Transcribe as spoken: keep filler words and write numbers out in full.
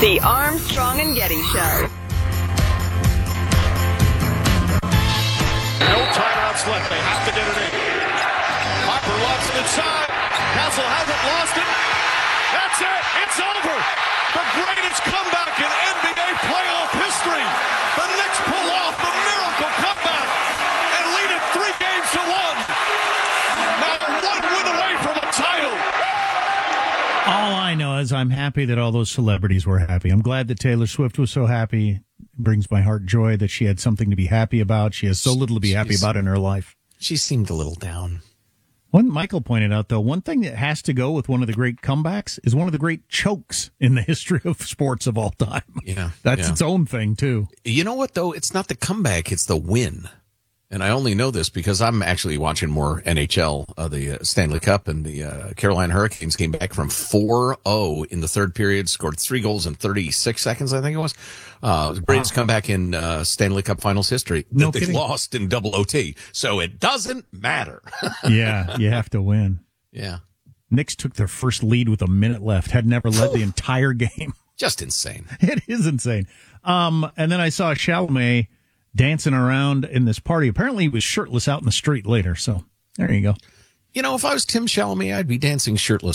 The Armstrong and Getty Show. No timeouts left. They have to get it in. Hopper lost it inside. Castle hasn't lost it. That's it. It's over. The greatest comeback in N B A playoff history. The Knicks pull off the miracle comeback and lead it three games to one. Now one win away from a title. All I know is I'm happy that all those celebrities were happy. I'm glad that Taylor Swift was so happy. It brings my heart joy that she had something to be happy about. She has so little to be happy She's, about in her life. She seemed a little down. One Michael pointed out, though, one thing that has to go with one of the great comebacks is one of the great chokes in the history of sports of all time. Yeah. That's yeah. its own thing, too. You know what, though? It's not the comeback. It's the win. And I only know this because I'm actually watching more N H L, uh, the uh, Stanley Cup, and the uh, Carolina Hurricanes came back from four oh in the third period, scored three goals in thirty-six seconds, I think it was. Uh, the greatest wow. comeback in uh, Stanley Cup Finals history. No that they kidding. lost in double O T. So it doesn't matter. Yeah, you have to win. Yeah. Knicks took their first lead with a minute left, had never led the entire game. Just insane. It is insane. Um, and then I saw Chalamet dancing around in this party. Apparently he was shirtless out in the street later. So there you go. You know, if I was Tim Chalamet, I'd be dancing shirtless